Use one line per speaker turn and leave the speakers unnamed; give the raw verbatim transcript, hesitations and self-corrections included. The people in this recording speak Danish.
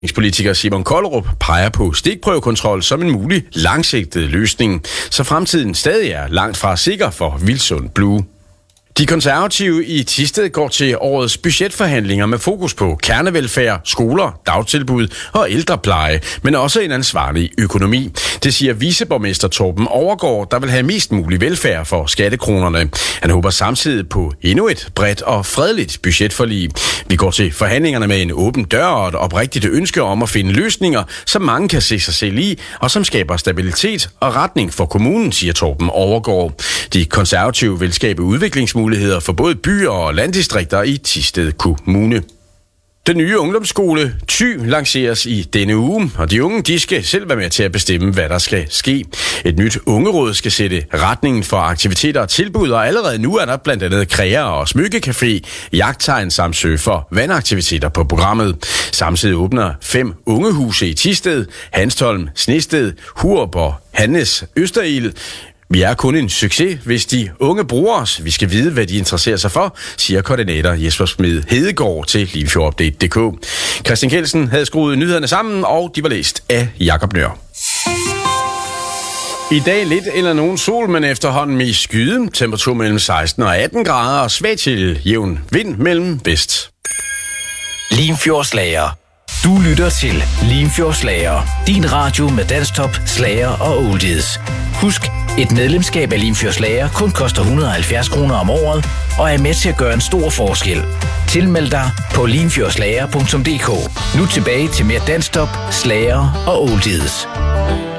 Politiker Simon Kollerup peger på stikprøvekontrol som en mulig langsigtet løsning, så fremtiden stadig er langt fra sikker for Vilsund Blue. De konservative i Thisted går til årets budgetforhandlinger med fokus på kernevelfærd, skoler, dagtilbud og ældrepleje, men også en ansvarlig økonomi. Det siger viceborgmester Torben Overgaard, der vil have mest mulig velfærd for skattekronerne. Han håber samtidig på endnu et bredt og fredeligt budgetforlig. Vi går til forhandlingerne med en åben dør og et oprigtigt ønske om at finde løsninger, som mange kan se sig selv i, og som skaber stabilitet og retning for kommunen, siger Torben Overgaard. De konservative vil skabe udviklingsmuligheder muligheder for både byer og landdistrikter i Thisted Kommune. Den nye ungdomsskole Thy lanceres i denne uge, og de unge de skal selv være med til at bestemme, hvad der skal ske. Et nyt ungeråd skal sætte retningen for aktiviteter og tilbud, og allerede nu er der blandt andet Krea og Smykkecafé, Jagttegn samt sø for vandaktiviteter på programmet. Samtidig åbner fem ungehuse i Thisted, Hanstholm, Snested, Hurup og Hannes Østerild. Vi er kun en succes, hvis de unge bruger os. Vi skal vide, hvad de interesserer sig for, siger koordinator Jesper Smed Hedegaard til Limfjordupdate punktum d k. Christian Kjeldsen havde skruet nyhederne sammen, og de var læst af Jakob Nør. I dag lidt eller nogen sol, men efterhånden med skyde. Temperatur mellem seksten og atten grader og svag til jævn vind mellem vest.
Limfjordslager. Du lytter til Limfjordslager. Din radio med danstop, slager og oldies. Husk, et medlemskab af Limfjordslager kun koster et hundrede og halvfjerds kroner om året og er med til at gøre en stor forskel. Tilmeld dig på limfjordslager punktum d k. Nu tilbage til mere danstop, slager og oldies.